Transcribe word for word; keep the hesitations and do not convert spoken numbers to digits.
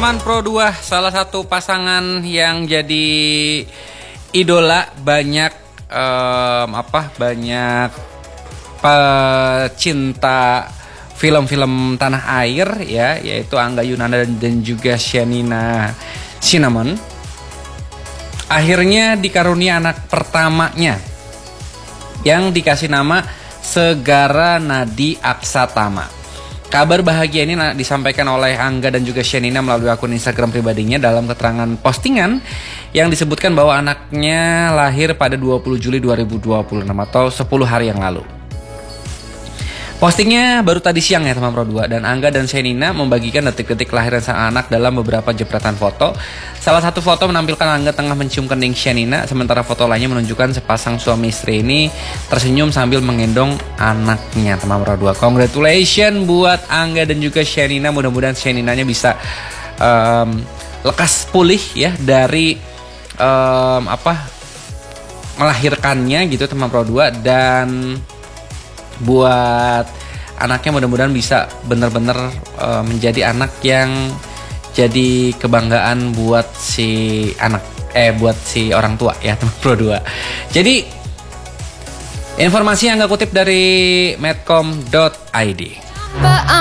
Teman Pro dua, salah satu pasangan yang jadi idola banyak um, apa banyak pecinta film-film tanah air ya, yaitu Angga Yunanda dan juga Shenina Cinnamon. Akhirnya dikarunia anak pertamanya yang dikasih nama Segara Nadi Aksatama. Kabar bahagia ini disampaikan oleh Angga dan juga Shenina melalui akun Instagram pribadinya dalam keterangan postingan yang disebutkan bahwa anaknya lahir pada dua puluh Juli dua ribu dua puluh enam atau sepuluh hari yang lalu. Postingnya baru tadi siang ya teman Pro dua, dan Angga dan Shenina membagikan detik-detik kelahiran sang anak dalam beberapa jepretan foto. Salah satu foto menampilkan Angga tengah mencium kening Shenina, sementara foto lainnya menunjukkan sepasang suami istri ini tersenyum sambil menggendong anaknya teman Pro dua. Congratulations buat Angga dan juga Shenina, mudah-mudahan Sheninanya bisa um, lekas pulih ya dari um, apa melahirkannya gitu teman Pro dua, dan buat anaknya mudah-mudahan bisa benar-benar uh, menjadi anak yang jadi kebanggaan buat si anak eh buat si orang tua ya teman Pro dua. Jadi informasi yang gak kutip dari medcom dot i d.